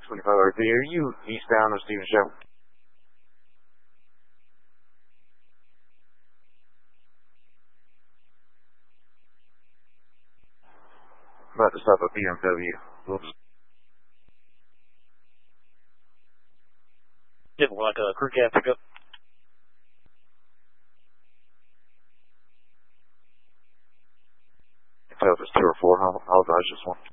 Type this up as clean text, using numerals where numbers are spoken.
25 RP. Are you eastbound of Stevens Show? About to stop at BMW. Whoops. Didn't like a crew cab pickup. Tell if it's 2 or 4. I'll advise this one.